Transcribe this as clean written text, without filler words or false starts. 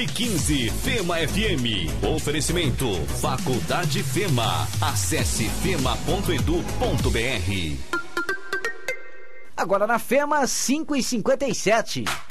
15 Fema FM. Oferecimento Faculdade Fema. Acesse fema.edu.br. Agora na Fema, 5h57.